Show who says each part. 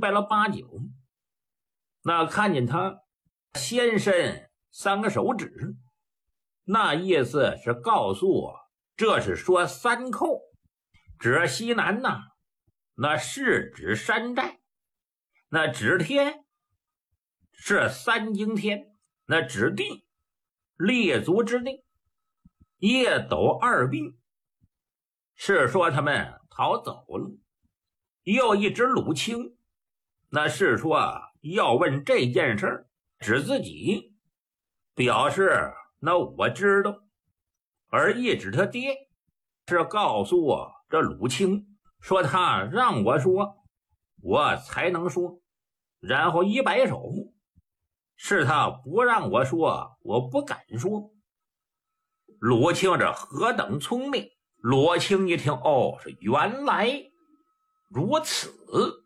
Speaker 1: 白了八九。那看见他先伸3个手指，那意思是告诉我，这是说三寇，指西南呐，那是指山寨，那指天是三经天，那指地立足之地，夜斗二并，是说他们逃走了。又一指鲁清，那是说要问这件事儿，指自己，表示那我知道。而一指他爹，是告诉我这鲁清，说他让我说，我才能说，然后一摆手，是他不让我说，我不敢说。鲁清这何等聪明！罗青一听，哦，是原来如此。